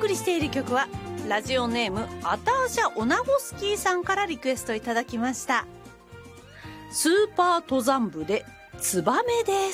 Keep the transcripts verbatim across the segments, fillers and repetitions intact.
送りしている曲はラジオネームアターシャ・オナゴスキーさんからリクエストいただきました。スーパー登山部でツバメです。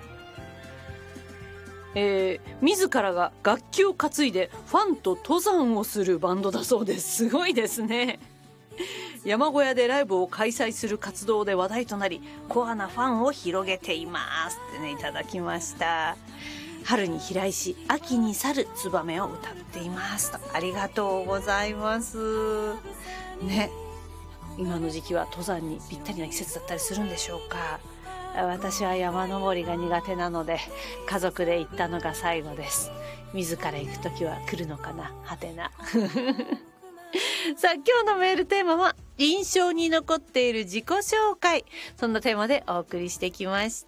えー、自らが楽器を担いでファンと登山をするバンドだそうです。すごいですね。山小屋でライブを開催する活動で話題となり、コアなファンを広げていますってね、いただきました。春に飛来し秋に去るツバメを歌っていますと。ありがとうございますね。今の時期は登山にぴったりな季節だったりするんでしょうか。私は山登りが苦手なので家族で行ったのが最後です。自ら行くときは来るのかな、はてなさあ、今日のメールテーマは印象に残っている自己紹介、そんなテーマでお送りしてきました。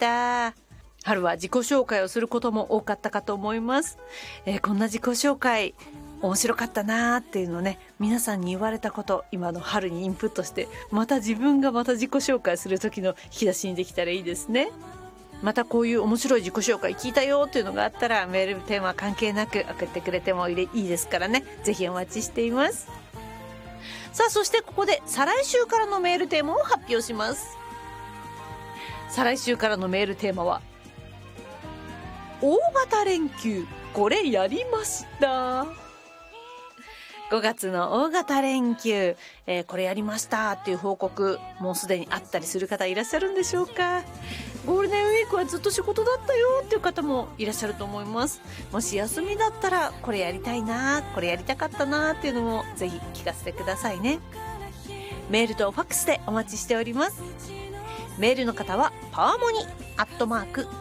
春は自己紹介をすることも多かったかと思います。えー、こんな自己紹介面白かったなーっていうのをね、皆さんに言われたこと、今の春にインプットして、また自分がまた自己紹介する時の引き出しにできたらいいですね。またこういう面白い自己紹介聞いたよっていうのがあったら、メールテーマ関係なく送ってくれてもいいですからね。ぜひお待ちしています。さあ、そしてここで再来週からのメールテーマを発表します。再来週からのメールテーマは、大型連休これやりました。ごがつの大型連休、えー、これやりましたっていう報告、もうすでにあったりする方いらっしゃるんでしょうか。ゴールデンウィークはずっと仕事だったよっていう方もいらっしゃると思います。もし休みだったらこれやりたいな、これやりたかったなっていうのもぜひ聞かせてくださいね。メールとファックスでお待ちしております。メールの方はパワモニアットマーク